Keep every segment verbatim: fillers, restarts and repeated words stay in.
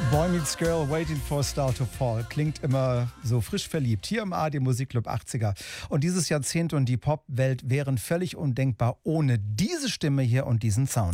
Boy Meets Girl, Waiting for a Star to Fall. Klingt immer so frisch verliebt. Hier im A R D Musikclub achtziger. Und dieses Jahrzehnt und die Popwelt wären völlig undenkbar ohne diese Stimme hier und diesen Sound.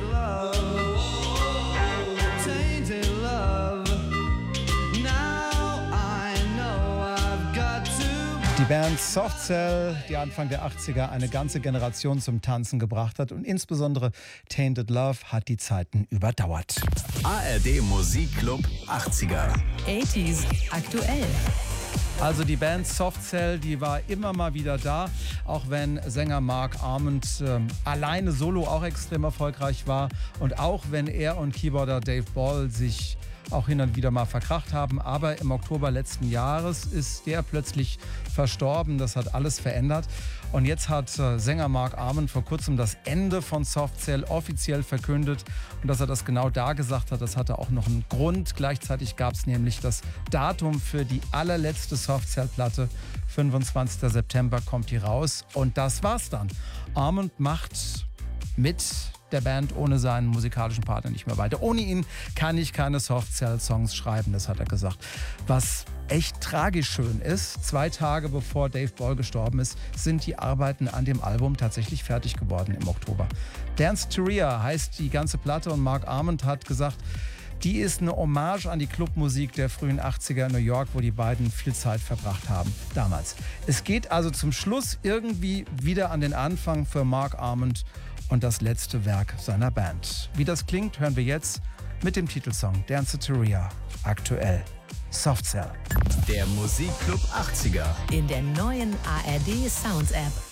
Die Band Soft Cell, die Anfang der achtziger eine ganze Generation zum Tanzen gebracht hat, und insbesondere Tainted Love hat die Zeiten überdauert. A R D Musikclub achtziger. achtziger aktuell. Also die Band Soft Cell, die war immer mal wieder da, auch wenn Sänger Mark Arment äh, alleine solo auch extrem erfolgreich war und auch wenn er und Keyboarder Dave Ball sich auch hin und wieder mal verkracht haben. Aber im Oktober letzten Jahres ist der plötzlich verstorben. Das hat alles verändert. Und jetzt hat äh, Sänger Mark Arment vor kurzem das Ende von Soft Cell offiziell verkündet. Und dass er das genau da gesagt hat, das hatte auch noch einen Grund. Gleichzeitig gab es nämlich das Datum für die allerletzte Soft Cell-Platte. fünfundzwanzigster September kommt die raus. Und das war's dann. Arment macht mit der Band ohne seinen musikalischen Partner nicht mehr weiter. Ohne ihn kann ich keine Soft-Cell-Songs schreiben, das hat er gesagt. Was echt tragisch schön ist, zwei Tage bevor Dave Ball gestorben ist, sind die Arbeiten an dem Album tatsächlich fertig geworden im Oktober. Dance to Ria heißt die ganze Platte und Mark Arment hat gesagt, die ist eine Hommage an die Clubmusik der frühen achtziger in New York, wo die beiden viel Zeit verbracht haben damals. Es geht also zum Schluss irgendwie wieder an den Anfang für Mark Arment und das letzte Werk seiner Band. Wie das klingt, hören wir jetzt mit dem Titelsong Dance to Ria, aktuell Soft Cell. Der Musikclub achtziger. In der neuen A R D Sounds App.